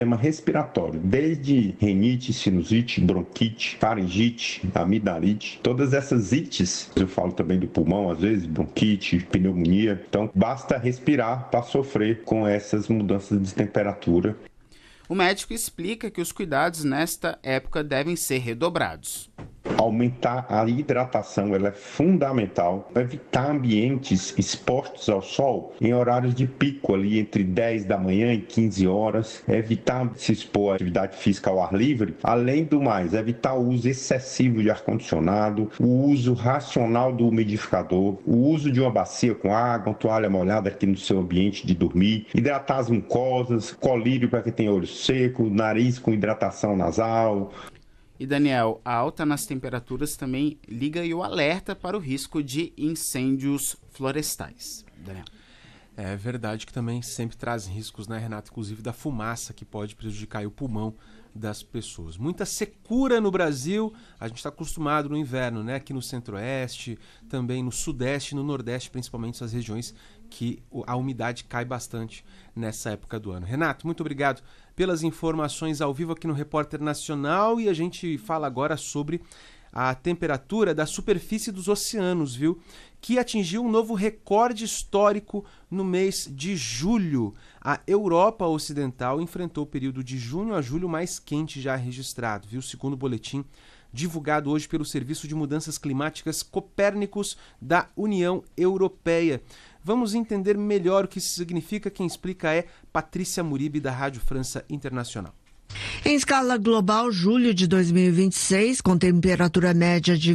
sistema respiratório, desde rinite, sinusite, bronquite, faringite, amidalite, todas essas ites, eu falo também do pulmão, às vezes, bronquite, pneumonia, então basta respirar para sofrer com essas mudanças de temperatura. O médico explica que os cuidados nesta época devem ser redobrados. Aumentar a hidratação, ela é fundamental. Evitar ambientes expostos ao sol em horários de pico, ali entre 10 da manhã e 15 horas. Evitar se expor à atividade física ao ar livre. Além do mais, evitar o uso excessivo de ar-condicionado, o uso racional do umidificador, o uso de uma bacia com água, uma toalha molhada aqui no seu ambiente de dormir, hidratar as mucosas, colírio para quem tem olho seco, nariz com hidratação nasal. E Daniel, a alta nas temperaturas também liga o alerta para o risco de incêndios florestais. Daniel. É verdade que também sempre traz riscos, né, Renato? Inclusive da fumaça que pode prejudicar o pulmão das pessoas. Muita secura no Brasil, a gente está acostumado no inverno, né? Aqui no centro-oeste, também no sudeste e no nordeste, principalmente essas regiões que a umidade cai bastante nessa época do ano. Renato, muito obrigado pelas informações ao vivo aqui no Repórter Nacional, e a gente fala agora sobre a temperatura da superfície dos oceanos, viu? Que atingiu um novo recorde histórico no mês de julho. A Europa Ocidental enfrentou o período de junho a julho mais quente já registrado, viu? Segundo o boletim divulgado hoje pelo Serviço de Mudanças Climáticas Copérnicos da União Europeia. Vamos entender melhor o que isso significa. Quem explica é Patrícia Muribe, da Rádio França Internacional. Em escala global, julho de 2026, com temperatura média de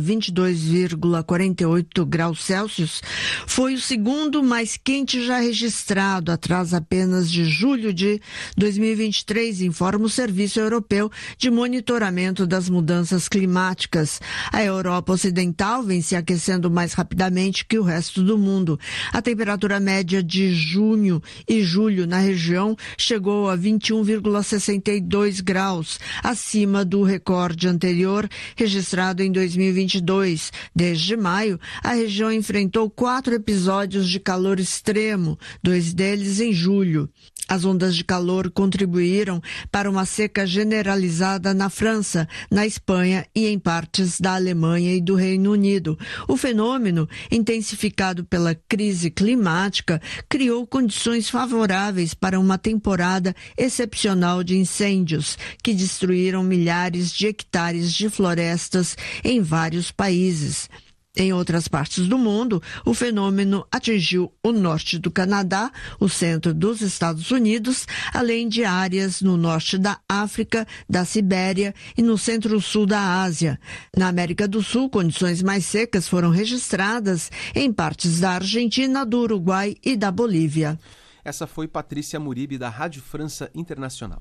22,48 graus Celsius, foi o segundo mais quente já registrado, atrás apenas de julho de 2023, informa o Serviço Europeu de Monitoramento das Mudanças Climáticas. A Europa Ocidental vem se aquecendo mais rapidamente que o resto do mundo. A temperatura média de junho e julho na região chegou a 21,62 graus, acima do recorde anterior registrado em 2022. Desde maio, a região enfrentou 4 episódios de calor extremo, 2 deles em julho. As ondas de calor contribuíram para uma seca generalizada na França, na Espanha e em partes da Alemanha e do Reino Unido. O fenômeno, intensificado pela crise climática, criou condições favoráveis para uma temporada excepcional de incêndios, que destruíram milhares de hectares de florestas em vários países. Em outras partes do mundo, o fenômeno atingiu o norte do Canadá, o centro dos Estados Unidos, além de áreas no norte da África, da Sibéria e no centro-sul da Ásia. Na América do Sul, condições mais secas foram registradas em partes da Argentina, do Uruguai e da Bolívia. Essa foi Patrícia Muribe, da Rádio França Internacional.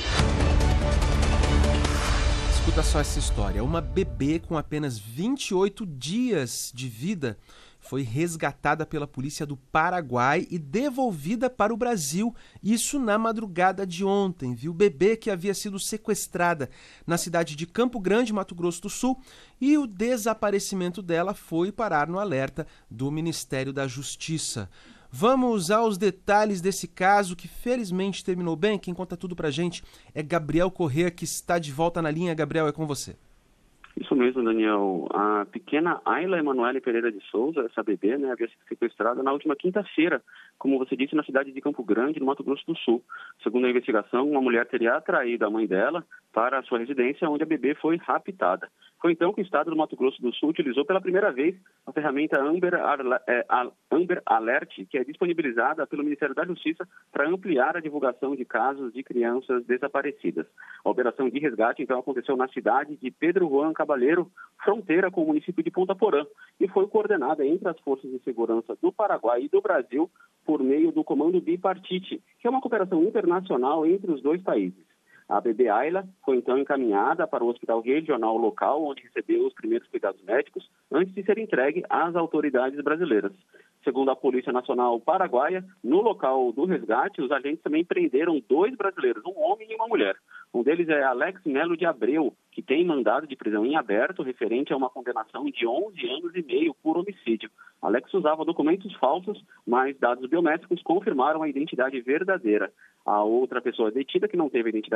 Escuta só essa história. Uma bebê com apenas 28 dias de vida foi resgatada pela polícia do Paraguai e devolvida para o Brasil. Isso na madrugada de ontem, viu? Bebê que havia sido sequestrada na cidade de Campo Grande, Mato Grosso do Sul, e o desaparecimento dela foi parar no alerta do Ministério da Justiça. Vamos aos detalhes desse caso que felizmente terminou bem. Quem conta tudo pra gente é Gabriel Corrêa, que está de volta na linha. Gabriel, é com você. Isso mesmo, Daniel. A pequena Ayla Emanuele Pereira de Souza, essa bebê, havia sido sequestrada na última quinta-feira, como você disse, na cidade de Campo Grande, no Mato Grosso do Sul. Segundo a investigação, uma mulher teria atraído a mãe dela para a sua residência, onde a bebê foi raptada. Foi então que o estado do Mato Grosso do Sul utilizou pela primeira vez a ferramenta Amber Alert, que é disponibilizada pelo Ministério da Justiça para ampliar a divulgação de casos de crianças desaparecidas. A operação de resgate, então, aconteceu na cidade de Pedro Juan Cabaleiro, fronteira com o município de Ponta Porã, e foi coordenada entre as forças de segurança do Paraguai e do Brasil por meio do Comando Bipartite, que é uma cooperação internacional entre os dois países. A bebê Ayla foi então encaminhada para o hospital regional local, onde recebeu os primeiros cuidados médicos, antes de ser entregue às autoridades brasileiras. Segundo a Polícia Nacional Paraguaia, no local do resgate, os agentes também prenderam 2 brasileiros, um homem e uma mulher. Um deles é Alex Melo de Abreu, que tem mandado de prisão em aberto referente a uma condenação de 11 anos e meio por homicídio. Alex usava documentos falsos, mas dados biométricos confirmaram a identidade verdadeira. A outra pessoa detida, que não teve identidade